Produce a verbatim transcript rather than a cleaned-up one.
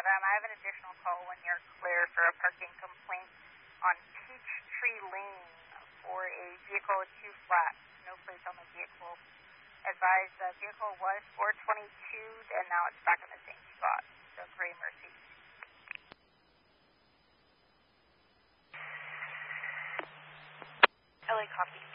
Um, I have an additional call when you're clear for a parking complaint on Peachtree Lane for a vehicle with two flats, no plates on the vehicle. Advised the vehicle was four twenty-two and now it's back in the same spot. So gray Mercedes. L A copy.